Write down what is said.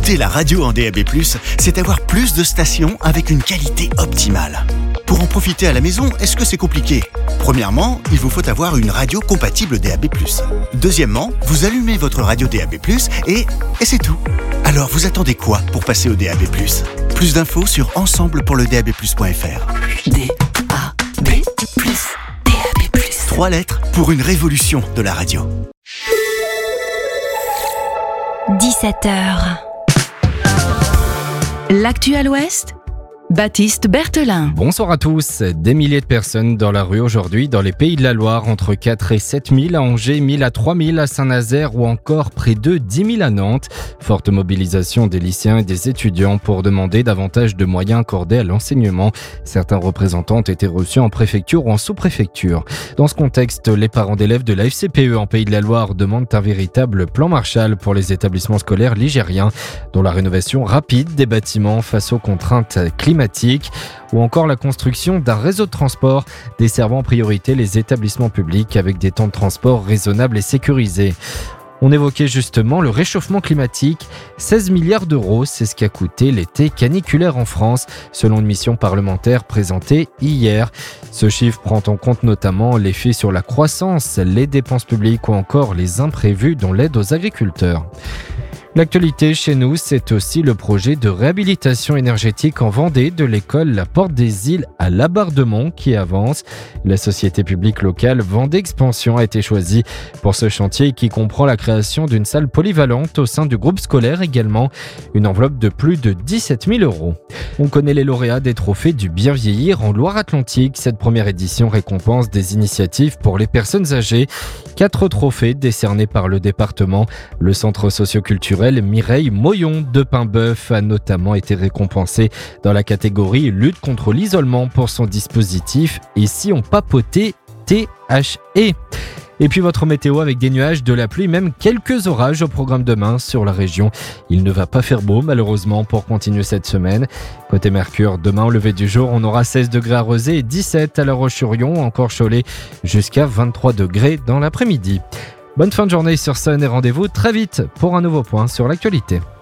Écouter la radio en DAB+, c'est avoir plus de stations avec une qualité optimale. Pour en profiter à la maison, est-ce que c'est compliqué ? Premièrement, il vous faut avoir une radio compatible DAB+. Deuxièmement, vous allumez votre radio DAB+, et c'est tout. Alors vous attendez quoi pour passer au DAB+? Plus d'infos sur ensemblepourledab+.fr. DAB+, DAB+. 3 lettres pour une révolution de la radio. 17h. L'actu à l'Ouest, Baptiste Berthelin. Bonsoir à tous. Des milliers de personnes dans la rue aujourd'hui dans les Pays de la Loire, entre 4 et 7 000 à Angers, 1 000 à 3 000 à Saint-Nazaire ou encore près de 10 000 à Nantes. Forte mobilisation des lycéens et des étudiants pour demander davantage de moyens accordés à l'enseignement. Certains représentants ont été reçus en préfecture ou en sous-préfecture. Dans ce contexte, les parents d'élèves de la FCPE en Pays de la Loire demandent un véritable plan Marshall pour les établissements scolaires ligériens, dont la rénovation rapide des bâtiments face aux contraintes climatiques ou encore la construction d'un réseau de transport desservant en priorité les établissements publics avec des temps de transport raisonnables et sécurisés. On évoquait justement le réchauffement climatique. 16 milliards d'euros, c'est ce qu'a coûté l'été caniculaire en France, selon une mission parlementaire présentée hier. Ce chiffre prend en compte notamment l'effet sur la croissance, les dépenses publiques ou encore les imprévus dont l'aide aux agriculteurs. L'actualité chez nous, c'est aussi le projet de réhabilitation énergétique en Vendée de l'école La Porte des Îles à Labardemont qui avance. La société publique locale Vendée Expansion a été choisie pour ce chantier qui comprend la création d'une salle polyvalente au sein du groupe scolaire également. Une enveloppe de plus de 17 000 euros. On connaît les lauréats des trophées du Bien Vieillir en Loire-Atlantique. Cette première édition récompense des initiatives pour les personnes âgées. 4 trophées décernés par le département. Le centre socioculturel Mireille Moyon de Paimboeuf a notamment été récompensé dans la catégorie lutte contre l'isolement pour son dispositif Et si on papotait THE. Et puis votre météo avec des nuages, de la pluie, même quelques orages au programme demain sur la région. Il ne va pas faire beau malheureusement pour continuer cette semaine. Côté Mercure, demain au lever du jour, on aura 16 degrés à Rezé et 17 à La Roche-sur-Yon, encore Cholet, jusqu'à 23 degrés dans l'après-midi. Bonne fin de journée sur Sun et rendez-vous très vite pour un nouveau point sur l'actualité.